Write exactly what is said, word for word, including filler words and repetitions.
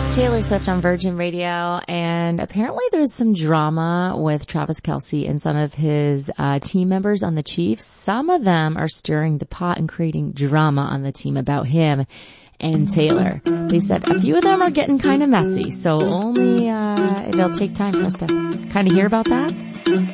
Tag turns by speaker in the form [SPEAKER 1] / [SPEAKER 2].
[SPEAKER 1] Taylor Swift on Virgin Radio, and apparently there's some drama with Travis Kelce and some of his uh, team members on the Chiefs. Some of them are stirring the pot and creating drama on the team about him and Taylor. They said a few of them are getting kind of messy, so only uh, it'll take time for us to kind of hear about that.